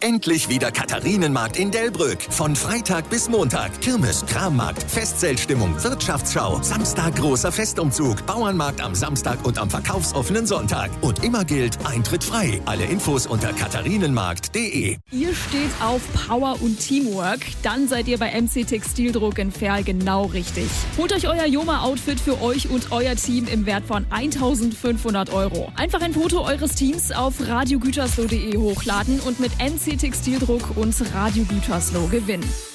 Endlich wieder Katharinenmarkt in Delbrück. Von Freitag bis Montag. Kirmes, Krammarkt, Festzeltstimmung, Wirtschaftsschau. Samstag großer Festumzug. Bauernmarkt am Samstag und am verkaufsoffenen Sonntag. Und immer gilt, Eintritt frei. Alle Infos unter katharinenmarkt.de. Ihr steht auf Power und Teamwork. Dann seid ihr bei MC Textildruck in Verl genau richtig. Holt euch euer Joma-Outfit für euch und euer Team im Wert von 1.500 €. Einfach ein Foto eures Teams auf radiogütersloh.de hochladen und mit MC Textildruck und Radio Gütersloh gewinnen.